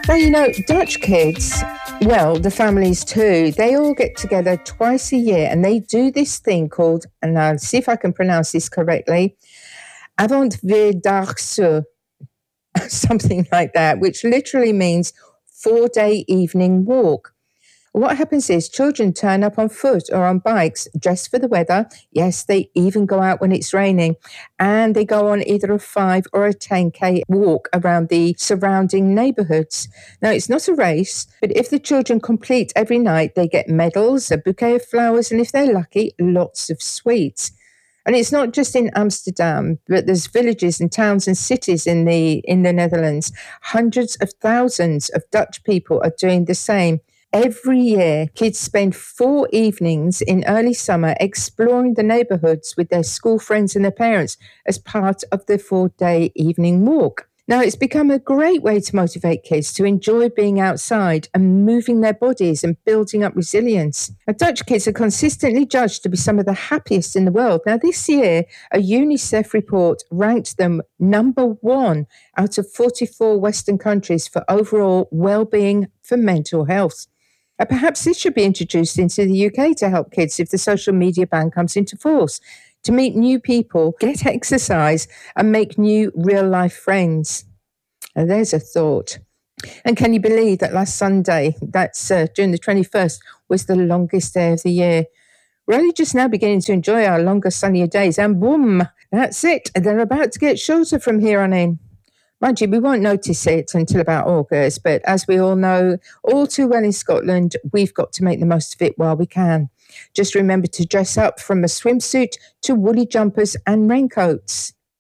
Now, you know, Dutch kids, well, the families too, they all get together twice a year and they do this thing called, and I'll see if I can pronounce this correctly, avondvierdaagse, something like that, which literally means 4-day evening walk. What happens is children turn up on foot or on bikes, dressed for the weather. Yes, they even go out when it's raining. And they go on either a 5 or a 10K walk around the surrounding neighborhoods. Now, it's not a race, but if the children complete every night, they get medals, a bouquet of flowers, and if they're lucky, lots of sweets. And it's not just in Amsterdam, but there's villages and towns and cities in the Netherlands. Hundreds of thousands of Dutch people are doing the same. Every year, kids spend 4 evenings in early summer exploring the neighborhoods with their school friends and their parents as part of the 4-day evening walk. Now, it's become a great way to motivate kids to enjoy being outside and moving their bodies and building up resilience. Now, Dutch kids are consistently judged to be some of the happiest in the world. Now, this year, a UNICEF report ranked them number 1 out of 44 Western countries for overall well-being for mental health. Perhaps this should be introduced into the UK to help kids if the social media ban comes into force, to meet new people, get exercise, and make new real-life friends. Now, there's a thought. And can you believe that last Sunday, that's June the 21st, was the longest day of the year? We're only just now beginning to enjoy our longer, sunnier days, and boom, that's it. They're about to get shorter from here on in. Mind you, we won't notice it until about August, but as we all know, all too well in Scotland, we've got to make the most of it while we can. Just remember to dress up from a swimsuit to woolly jumpers and raincoats.